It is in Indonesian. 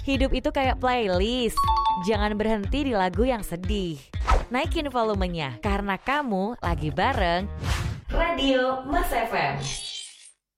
Hidup itu kayak playlist. Jangan berhenti di lagu yang sedih. Naikin volumenya karena kamu lagi bareng Radio Mas FM.